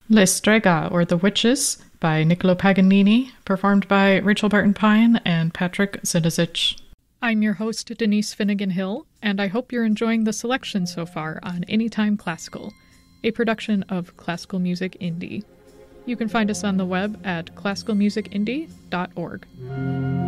Le Strega, or The Witches, by Niccolo Paganini, performed by Rachel Barton Pine and Patrick Zidicic. I'm your host, Denise Finnegan Hill, and I hope you're enjoying the selection so far on Anytime Classical, a production of Classical Music Indie. You can find us on the web at classicalmusicindie.org.